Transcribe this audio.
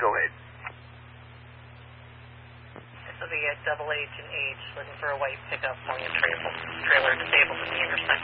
Go ahead. This will be a double H and H, looking for a white pickup on your trailer disabled in the intersection.